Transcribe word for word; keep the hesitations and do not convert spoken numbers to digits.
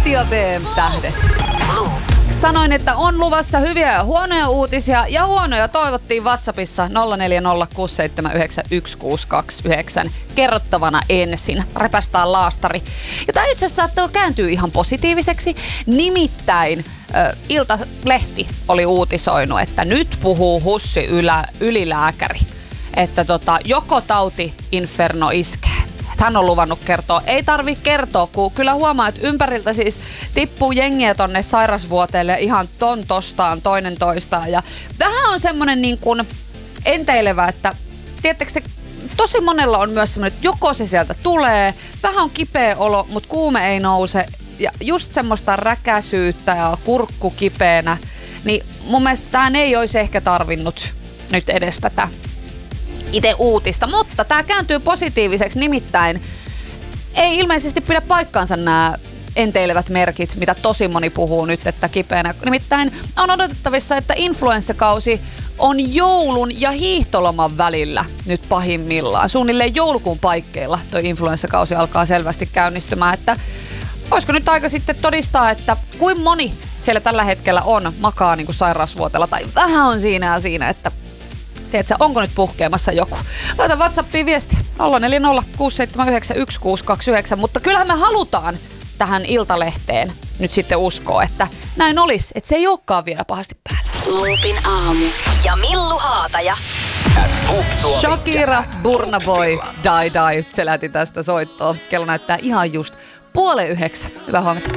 ja B M-tähdet. Sanoin, että on luvassa hyviä ja huonoja uutisia, ja huonoja toivottiin WhatsAppissa nolla neljä nolla kuusi seitsemän yhdeksän yksi kuusi kaksi yhdeksän kerrottavana ensin. Repästään laastari. Ja tämä itse asiassa saattaa kääntyä ihan positiiviseksi. Nimittäin äh, Iltalehti oli uutisoinut, että nyt puhuu Hussi ylä, ylilääkäri, että tota, joko tauti inferno iskee. Hän on luvannut kertoa. Ei tarvi kertoa, kun kyllä huomaa, että ympäriltä siis tippuu jengiä tonne sairasvuoteelle ihan ton tostaan, toinen toistaan. Ja vähän on semmonen niin kuin enteilevä, että tiedättekö te, tosi monella on myös semmoinen, että joko se sieltä tulee, vähän on kipeä olo, mutta kuume ei nouse. Ja just semmoista räkäsyyttä ja kurkku kipeänä. Niin mun mielestä tähän ei olisi ehkä tarvinnut nyt edes tätä itse uutista, mutta tämä kääntyy positiiviseksi, nimittäin ei ilmeisesti pidä paikkaansa nämä enteilevät merkit, mitä tosi moni puhuu nyt, että kipeänä. Nimittäin on odotettavissa, että influenssakausi on joulun ja hiihtoloman välillä nyt pahimmillaan. Suunnilleen joulukuun paikkeilla tuo influenssakausi alkaa selvästi käynnistymään, että olisiko nyt aika sitten todistaa, että kuin moni siellä tällä hetkellä on, makaa niin kuin sairausvuotella tai vähän on siinä ja siinä, että tiedätkö, onko nyt puhkeamassa joku? Laita WhatsAppiin viesti nolla neljä nolla kuusi seitsemän yhdeksän yksi kuusi kaksi yhdeksän, mutta kyllähän me halutaan tähän Iltalehteen nyt sitten uskoa, että näin olisi, että se ei olekaan vielä pahasti päällä. Loopin aamu ja Millu Haataja. Shakira, Burna Boy, Die Die. Se lähti tästä soittoon. Kello näyttää ihan just puolen yhdeksän. Hyvää huomenta.